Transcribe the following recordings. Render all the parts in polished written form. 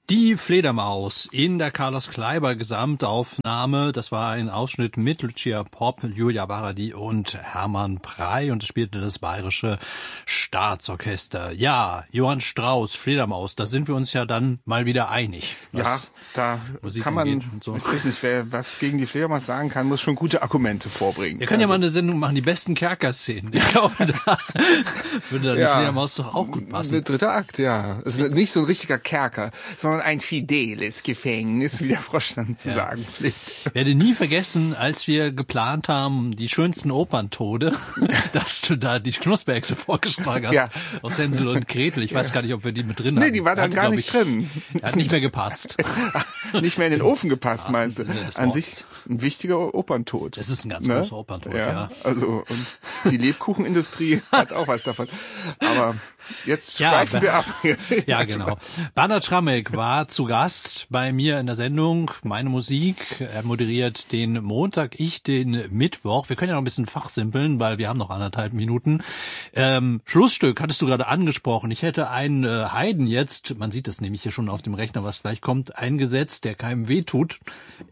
Die Fledermaus in der Carlos Kleiber Gesamtaufnahme. Das war ein Ausschnitt mit Lucia Popp, Julia Baradi und Hermann Prey und es spielte das Bayerische Staatsorchester. Ja, Johann Strauss, Fledermaus, da sind wir uns ja dann mal wieder einig. Ja, da Musik kann man, so. Ich weiß nicht, wer was gegen die Fledermaus sagen kann, muss schon gute Argumente vorbringen. Wir können ja mal eine Sendung machen, die besten Kerkerszenen. Ich glaube, da würde die Fledermaus doch auch gut passen. Der dritte Akt, ja. Es ist nicht so ein richtiger Kerker, sondern ein fideles Gefängnis, wie der Frosch dann zu sagen pflegt. Ich werde nie vergessen, als wir geplant haben, die schönsten Operntode, dass du da die Knusperhexe vorgeschlagen hast, aus Hänsel und Gretel. Ich weiß gar nicht, ob wir die mit drin hatten. Nee, die war dann gar nicht drin. Hat nicht mehr gepasst. Nicht mehr in den Ofen gepasst, meinst du? An sich ein wichtiger Operntod. Das ist ein ganz großer Operntod, ja. Also, und die Lebkuchenindustrie hat auch was davon. Aber jetzt schweifen wir ab. Ja, genau. Bernhard Schrammeck war zu Gast bei mir in der Sendung Meine Musik. Er moderiert den Montag, ich den Mittwoch. Wir können ja noch ein bisschen fachsimpeln, weil wir haben noch 1,5 Minuten. Schlussstück hattest du gerade angesprochen. Ich hätte einen Haydn jetzt, man sieht das nämlich hier schon auf dem Rechner, was gleich kommt, eingesetzt, der keinem wehtut.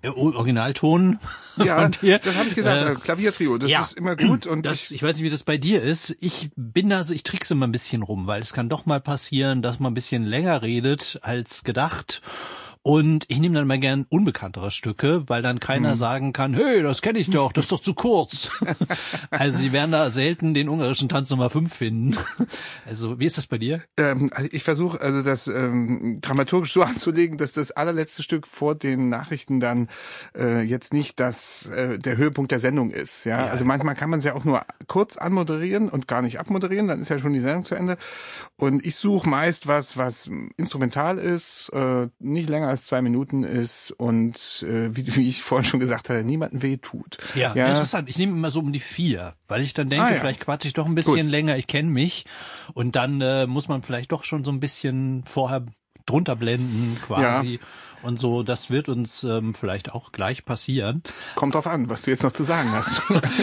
Originalton von dir. Das habe ich gesagt, Klaviertrio, das ist immer gut. Und ich weiß nicht, wie das bei dir ist. Ich trickse immer ein bisschen rum, weil es kann doch mal passieren, dass man ein bisschen länger redet als gedacht. Und ich nehme dann mal gern unbekanntere Stücke, weil dann keiner sagen kann, hey, das kenne ich doch, das ist doch zu kurz. Also Sie werden da selten den ungarischen Tanz Nummer 5 finden. Also wie ist das bei dir? Ich versuche also das dramaturgisch so anzulegen, dass das allerletzte Stück vor den Nachrichten dann jetzt nicht der Höhepunkt der Sendung ist. Ja? Also manchmal kann man es ja auch nur kurz anmoderieren und gar nicht abmoderieren, dann ist ja schon die Sendung zu Ende. Und ich suche meist was instrumental ist, nicht länger als 2 Minuten ist und wie ich vorhin schon gesagt habe, niemandem weh tut. Ja, interessant. Ich nehme immer so um die 4, weil ich dann denke, vielleicht quatsche ich doch ein bisschen länger, ich kenne mich und dann muss man vielleicht doch schon so ein bisschen vorher drunter blenden quasi. Und so, das wird uns vielleicht auch gleich passieren. Kommt drauf an, was du jetzt noch zu sagen hast.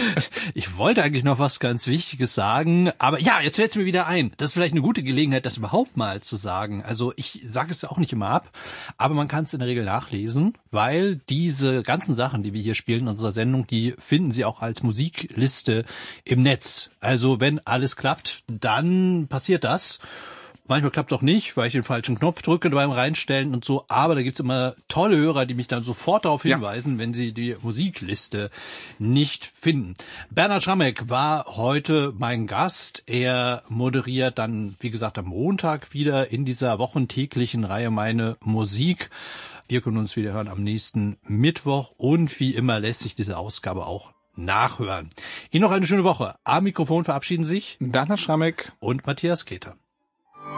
Ich wollte eigentlich noch was ganz Wichtiges sagen, aber jetzt fällt es mir wieder ein. Das ist vielleicht eine gute Gelegenheit, das überhaupt mal zu sagen. Also ich sage es auch nicht immer ab, aber man kann es in der Regel nachlesen, weil diese ganzen Sachen, die wir hier spielen in unserer Sendung, die finden Sie auch als Musikliste im Netz. Also wenn alles klappt, dann passiert das. Manchmal klappt es auch nicht, weil ich den falschen Knopf drücke beim Reinstellen und so. Aber da gibt's immer tolle Hörer, die mich dann sofort darauf hinweisen, wenn sie die Musikliste nicht finden. Bernhard Schrammeck war heute mein Gast. Er moderiert dann, wie gesagt, am Montag wieder in dieser wochentäglichen Reihe Meine Musik. Wir können uns wieder hören am nächsten Mittwoch. Und wie immer lässt sich diese Ausgabe auch nachhören. Ihnen noch eine schöne Woche. Am Mikrofon verabschieden sich Bernhard Schrammeck und Matthias Keter.